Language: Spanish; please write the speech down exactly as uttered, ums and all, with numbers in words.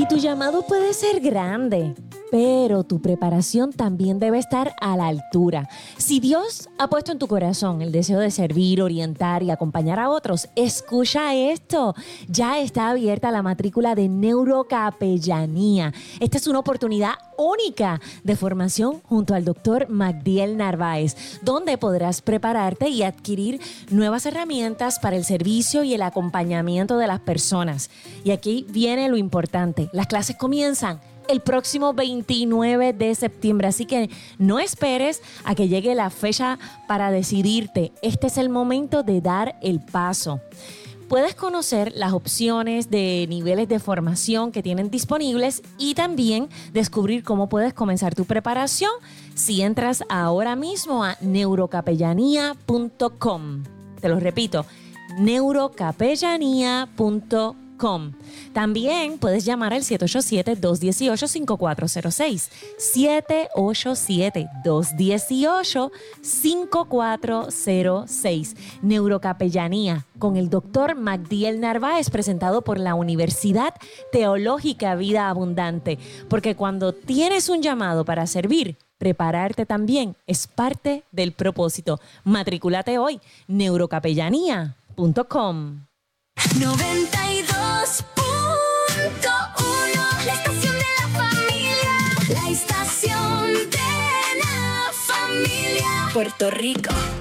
Y tu llamado puede ser grande, pero tu preparación también debe estar a la altura. Si Dios ha puesto en tu corazón el deseo de servir, orientar y acompañar a otros, escucha esto. Ya está abierta la matrícula de Neurocapellanía. Esta es una oportunidad única de formación junto al doctor Magdiel Narváez, donde podrás prepararte y adquirir nuevas herramientas para el servicio y el acompañamiento de las personas. Y aquí viene lo importante. Las clases comienzan el próximo veintinueve de septiembre, así que no esperes a que llegue la fecha para decidirte. Este es el momento de dar el paso. Puedes conocer las opciones de niveles de formación que tienen disponibles y también descubrir cómo puedes comenzar tu preparación si entras ahora mismo a neurocapellanía punto com. Te lo repito, neurocapellanía punto com. Com. También puedes llamar al siete ocho siete, dos uno ocho, cinco cuatro cero seis. siete ocho siete, dos uno ocho, cinco cuatro cero seis. Neurocapellanía con el doctor Magdiel Narváez, presentado por la Universidad Teológica Vida Abundante. Porque cuando tienes un llamado para servir, prepararte también es parte del propósito. Matricúlate hoy, neurocapellanía punto com. noventa y dos punto uno, la estación de la familia, la estación de la familia, Puerto Rico.